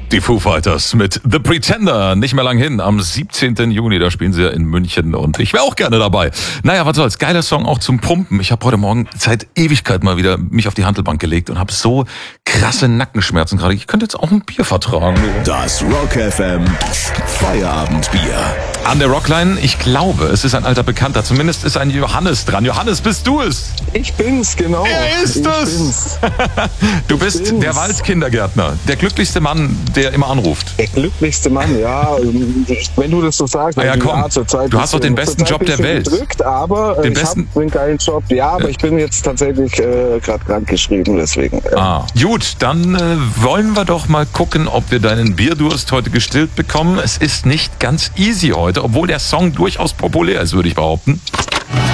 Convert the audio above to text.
Die Foo Fighters mit The Pretender, nicht mehr lang hin, am 17. Juni, da spielen sie ja in München und ich wäre auch gerne dabei. Naja, was soll's, geiler Song auch zum Pumpen. Ich habe heute Morgen seit Ewigkeit mal wieder mich auf die Hantelbank gelegt und habe so krasse Nackenschmerzen gerade. Ich könnte jetzt auch ein Bier vertragen. Das Rock FM Feierabendbier. An der Rockline, ich glaube, es ist ein alter Bekannter, zumindest ist ein Johannes dran. Johannes, bist du es? Ich bin's, genau. Er ist es. Du bist der Waldkindergärtner, der glücklichste Mann, der immer anruft. Der glücklichste Mann, ja. Wenn du das so sagst. Ja, komm, du hast doch den besten Job der Welt. Gedrückt, aber ich habe einen geilen Job. Ja, aber ich bin jetzt tatsächlich gerade krank geschrieben, deswegen. Gut, dann wollen wir doch mal gucken, ob wir deinen Bierdurst heute gestillt bekommen. Es ist nicht ganz easy heute, obwohl der Song durchaus populär ist, würde ich behaupten.